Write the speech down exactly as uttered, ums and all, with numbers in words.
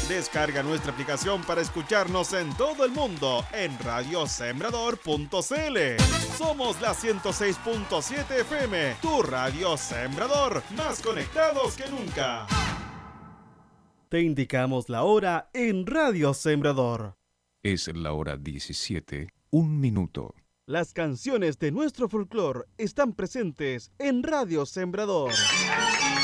Descarga nuestra aplicación para escucharnos en todo el mundo en radio sembrador punto c l. Somos la ciento seis punto siete F M, tu radio Sembrador, más conectados que nunca. Te indicamos la hora en Radio Sembrador. Es la hora diecisiete, un minuto. Las canciones de nuestro folclore están presentes en Radio Sembrador.